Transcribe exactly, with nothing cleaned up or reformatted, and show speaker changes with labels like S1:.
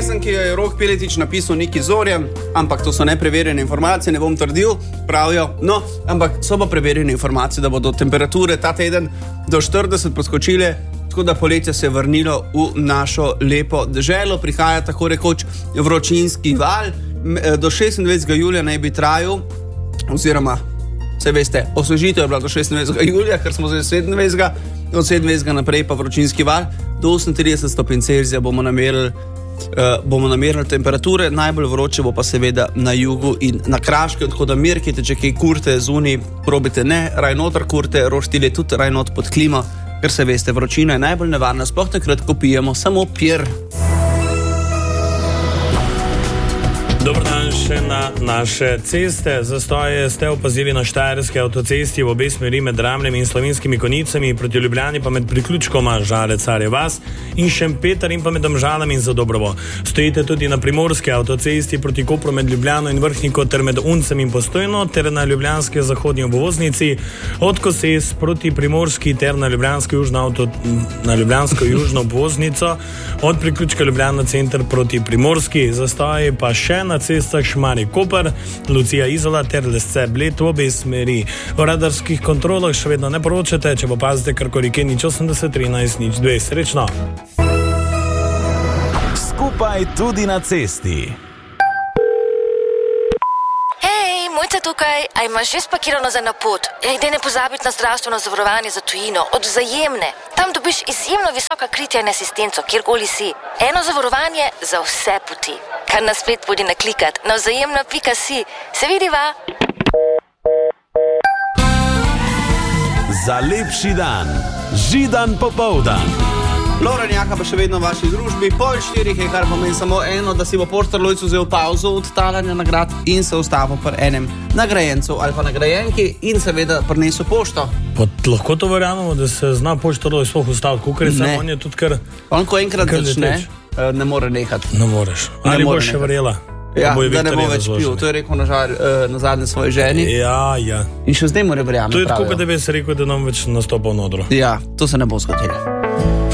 S1: pesem, ki jo je Rok Piletič napisal Niki Zorjan, ampak to so nepreverjene informacije, ne bom trdil, pravijo. No, ampak so pa preverjene informacije, da bodo temperature ta teden do štirideset poskočile, tako da poletje se je vrnilo v našo lepo deželo. Prihaja tako rekoč vročinski val, do šestindvajsetega julija naj bi trajal, oziroma, vse veste, osvežitev je bila do šestindvajsetega julija, ker smo zdaj sedemindvajsetega, od sedemindvajsetega naprej pa vročinski val, do osemintrideset stopinj Celzija bomo namerili, uh, bomo namerili temperature, najbolj vroče bo pa seveda na jugu in na Kraškem, tako da mirkite, če kaj kurte zunaj, probite ne, raj noter kurte, roštile tudi raj not pod klimo, ker se veste, vročina je najbolj nevarna, sploh takrat, ko pijemo samo pir.
S2: Dobar dan še na naše ceste. Zastoje ste opazili na štajerski avtocesti v obe smeri med Ramljem in Slovenskimi Konjicami, proti Ljubljani pa med priključkoma Žale-Carje vas in Šempeter in pa med Domžalami in Zadobrovo. Stojite tudi na primorski avtocesti proti Kopru med Ljubljano in Vrhniko ter med Uncem in Postojno ter na ljubljanski zahodnji obvoznici od Koses proti primorski ter na ljubljansko južno avto na ljubljansko južno obvoznico od priključka Ljubljana center proti primorski. Zastoje pa še na cestah Šmarje-Koper, Lucija-Izola ter Lesce-Bled v obe smeri. V radarskih kontrolah še vedno ne poročate, če pa pazite karkoli kaj nič osemdeset trinajst nič dve. Srečno!
S3: Skupaj tudi na cesti.
S4: Hej, Mojca tukaj, a imaš že spakirano za na pot? Ej, daj ne pozabiti na zdravstveno zavarovanje za tujino, od Vzajemne. Tam dobiš izjemno visoka kritja in asistenco, kjerkoli si. Eno zavarovanje za vse poti. Kar na splet podi naklikat na vzajemna pika si. Se vidiva?
S3: Za lepši dan. Židan popoldan.
S1: Loren Jaka pa še vedno v vaši družbi, pol štirih je, kar pomeni samo eno, da si bo Porter Lojcu vzel pauzo od talanja nagrad in se ustavil pri enem nagrajencu ali pa nagrajenki in seveda prinesel pošto.
S2: Pa lahko to verjamemo, da se zna Porter Lojc sploh ustaviti, kukor je samo on je tudi kar...
S1: On ko enkrat začne, ne more nekati.
S2: Ne moreš. Ali boš še verjela?
S1: Ja, da ne bo več pil. To je rekel na, žal, na zadnje svoje ženi.
S2: Ja, ja.
S1: In še zdaj more verjamem.
S2: To je tako, da bi se rekel, da nam več nastopa v nodro.
S1: Ja, to se ne bo zgodilo.